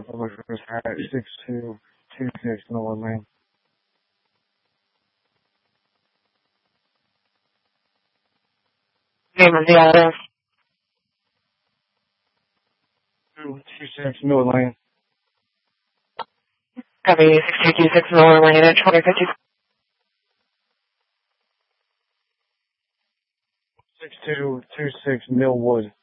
Publishers at 6226 Miller Lane. Name of the address. 226 Miller Lane. Copy 6226 Miller Lane at 2050. 6226 Millwood.